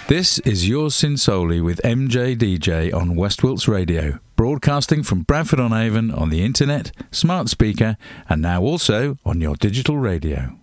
This is Yours Sincerely with MJDJ on West Wilts Radio, broadcasting from Bradford-on-Avon on the internet, smart speaker, and now also on your digital radio.